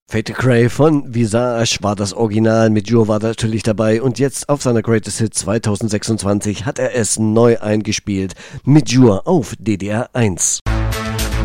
Fate Cray von Visage war das Original, mit Jur war natürlich dabei und jetzt auf seiner Greatest Hits 2026 hat er es neu eingespielt mit Jur auf DDR 1.